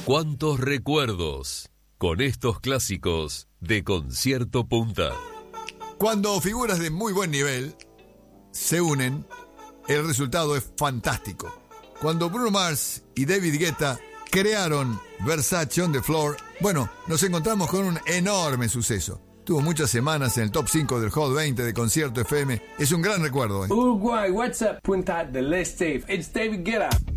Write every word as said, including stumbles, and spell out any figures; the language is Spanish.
¿Cuántos recuerdos con estos clásicos de Concierto Punta? Cuando figuras de muy buen nivel se unen, el resultado es fantástico. Cuando Bruno Mars y David Guetta crearon Versace on the Floor, bueno, nos encontramos con un enorme suceso. Tuvo muchas semanas en el top cinco del Hot veinte de Concierto F M. Es un gran recuerdo. ¿eh? Uruguay, what's up? Punta del Este. It's David Guetta.